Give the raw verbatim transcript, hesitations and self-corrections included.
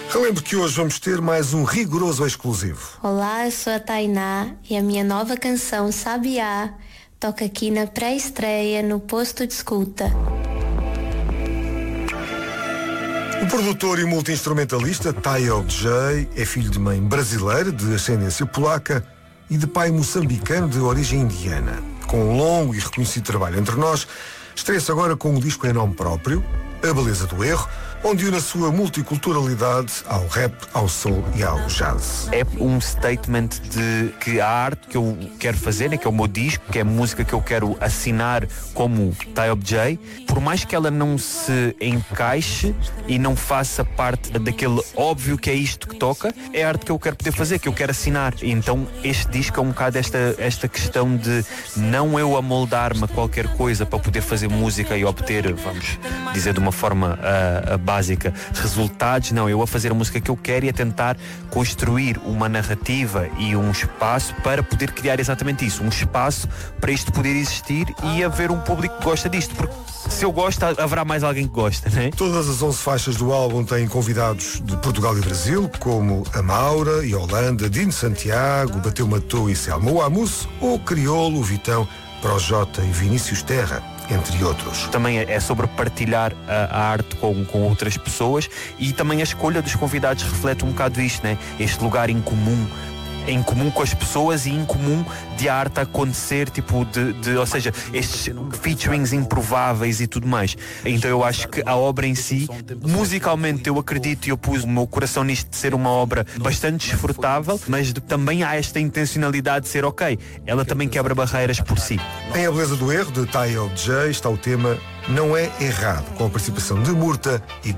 Relembro que hoje vamos ter mais um rigoroso exclusivo. Olá, eu sou a Tainá e a minha nova canção Sabiá toca aqui na pré-estreia no Posto de Escuta. O produtor e multi-instrumentalista Taio J é filho de mãe brasileira de ascendência polaca e de pai moçambicano de origem indiana. Com um longo e reconhecido trabalho entre nós, estreia-se agora com um disco em nome próprio, A Beleza do Erro, onde une a sua multiculturalidade ao rap, ao soul e ao jazz. É um statement de que a arte que eu quero fazer, né, que é o meu disco, que é a música que eu quero assinar como Taio J, por mais que ela não se encaixe e não faça parte daquele óbvio que é isto que toca, é a arte que eu quero poder fazer, que eu quero assinar. E então este disco é um bocado esta, esta questão de não eu amoldar-me a qualquer coisa para poder fazer música e obter, vamos dizer de uma forma uh, uh, básica, resultados. Não, eu a fazer a música que eu quero e a tentar construir uma narrativa e um espaço para poder criar exatamente isso, um espaço para isto poder existir e haver um público que gosta disto, porque se eu gosto, haverá mais alguém que gosta, né? Todas as onze faixas do álbum têm convidados de Portugal e Brasil, como a Maura e a Holanda, Dino Santiago, Bateu Matou e Selma, o Amus, o Criolo, o Vitão, Projota e Vinícius Terra, entre outros. Também é sobre partilhar a, a arte com, com outras pessoas, e também a escolha dos convidados reflete um bocado isto, né? Este lugar em comum, em comum com as pessoas e em comum de a arte acontecer, tipo de, de, ou seja, estes featurings improváveis e tudo mais. Então eu acho que a obra em si, musicalmente eu acredito e eu pus o meu coração nisto de ser uma obra bastante desfrutável, mas de, também há esta intencionalidade de ser ok, ela também quebra barreiras por si. Em A Beleza do Erro, de Taio J, está o tema Não É Errado, com a participação de Murta e